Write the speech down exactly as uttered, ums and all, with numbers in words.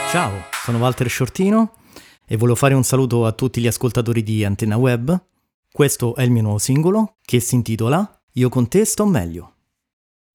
Ciao, sono Walter Shortino e volevo fare un saluto a tutti gli ascoltatori di Antenna Web. Questo è il mio nuovo singolo che si intitola Io con te sto meglio.